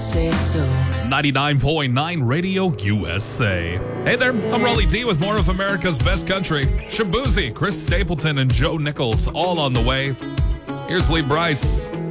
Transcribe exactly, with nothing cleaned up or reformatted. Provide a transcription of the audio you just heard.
say so. ninety-nine point nine Radio U S A. Hey there, I'm Rolly D with more of America's Best Country. Shabuzi, Chris Stapleton, and Joe Nichols all on the way. Here's Lee Bryce.